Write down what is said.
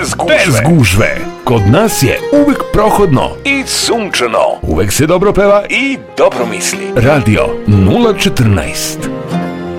bez gužve. Kod nas je uvek prohodno i sunčano. Uvek se dobro peva i dobro misli. Radio 014.